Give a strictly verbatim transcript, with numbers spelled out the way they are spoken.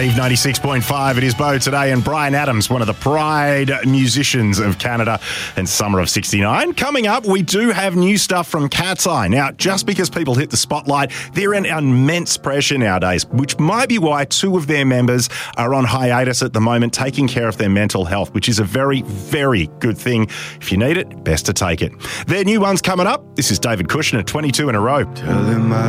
Eve ninety-six point five. It is Bo today, and Brian Adams, one of the pride musicians of Canada and summer of sixty-nine. Coming up, we do have new stuff from Cat's Eye. Now, just because people hit the spotlight, they're in immense pressure nowadays, which might be why two of their members are on hiatus at the moment, taking care of their mental health, which is a very, very good thing. If you need it, best to take it. Their new one's coming up. This is David Kushner, twenty-two in a row. Tell him I